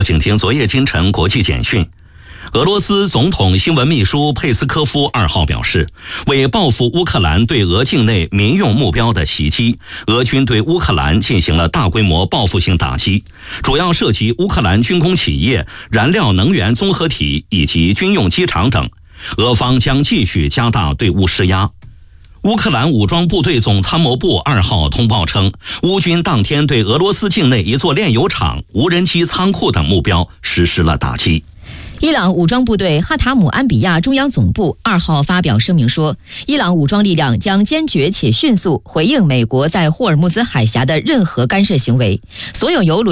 请听昨夜今晨国际简讯。俄罗斯总统新闻秘书佩斯科夫2号表示，为报复乌克兰对俄境内民用目标的袭击，俄军对乌克兰进行了大规模报复性打击，主要涉及乌克兰军工企业、燃料能源综合体以及军用机场等。俄方将继续加大对乌施压。乌克兰武装部队总参谋部2号通报称，乌军当天对俄罗斯境内一座炼油厂、无人机仓库等目标实施了打击。 伊朗武装部队哈塔姆安比亚中央总部2号发表声明说，伊朗武装力量将坚决且迅速回应美国在霍尔木兹海峡的任何干涉行为，所有油轮